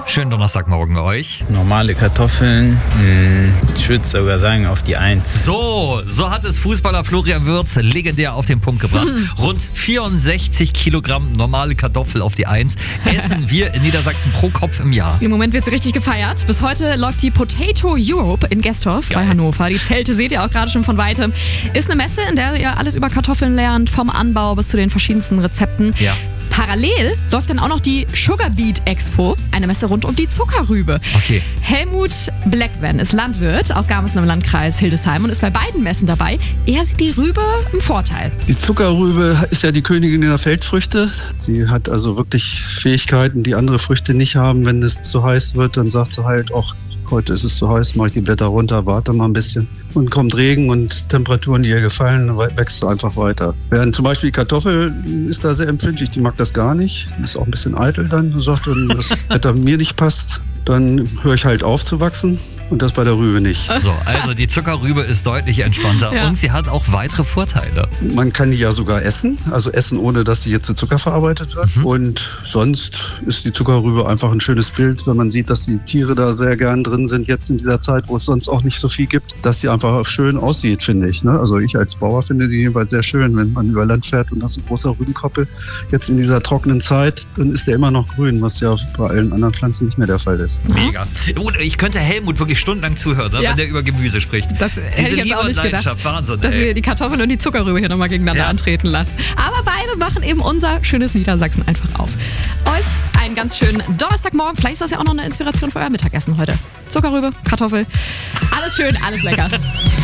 Schönen Donnerstagmorgen euch. Normale Kartoffeln, ich würde sogar sagen auf die 1. So hat es Fußballer Florian Wirtz legendär auf den Punkt gebracht. Rund 64 Kilogramm normale Kartoffel auf die 1 essen wir in Niedersachsen pro Kopf im Jahr. Im Moment wird sie richtig gefeiert. Bis heute läuft die Potato Europe in Gestorf bei Hannover. Die Zelte seht ihr auch gerade schon von weitem. Ist eine Messe, in der ihr alles über Kartoffeln lernt, vom Anbau bis zu den verschiedensten Rezepten. Ja. Parallel läuft dann auch noch die Sugar Beet Expo, eine Messe rund um die Zuckerrübe. Okay. Helmut Blackvan ist Landwirt aus Garmisch im Landkreis Hildesheim und ist bei beiden Messen dabei. Er sieht die Rübe im Vorteil. Die Zuckerrübe ist ja die Königin der Feldfrüchte. Sie hat also wirklich Fähigkeiten, die andere Früchte nicht haben. Wenn es zu heiß wird, dann sagt sie halt auch, heute ist es zu heiß, mache ich die Blätter runter, warte mal ein bisschen. Und kommt Regen und Temperaturen, die ihr gefallen, wächst einfach weiter. Während zum Beispiel die Kartoffel ist da sehr empfindlich, die mag das gar nicht. Die ist auch ein bisschen eitel dann und sagt, wenn das Wetter mir nicht passt, dann höre ich halt auf zu wachsen. Und das bei der Rübe nicht. So, also die Zuckerrübe ist deutlich entspannter und sie hat auch weitere Vorteile. Man kann die ja sogar essen, also essen, ohne dass die jetzt zu Zucker verarbeitet wird. Und sonst ist die Zuckerrübe einfach ein schönes Bild, wenn man sieht, dass die Tiere da sehr gern drin sind, jetzt in dieser Zeit, wo es sonst auch nicht so viel gibt, dass sie einfach schön aussieht, finde ich. Ne? Also ich als Bauer finde die jedenfalls sehr schön, wenn man über Land fährt und das ist ein großer Rübenkoppel. Jetzt in dieser trockenen Zeit, dann ist der immer noch grün, was ja bei allen anderen Pflanzen nicht mehr der Fall ist. Mega. Und ich könnte Helmut wirklich stundenlang zuhören, ne, wenn der über Gemüse spricht. Das hätte ich jetzt auch nicht gedacht, Wahnsinn, dass wir die Kartoffel und die Zuckerrübe hier nochmal gegeneinander antreten lassen. Aber beide machen eben unser schönes Niedersachsen einfach auf. Euch einen ganz schönen Donnerstagmorgen. Vielleicht ist das ja auch noch eine Inspiration für euer Mittagessen heute. Zuckerrübe, Kartoffel, alles schön, alles lecker.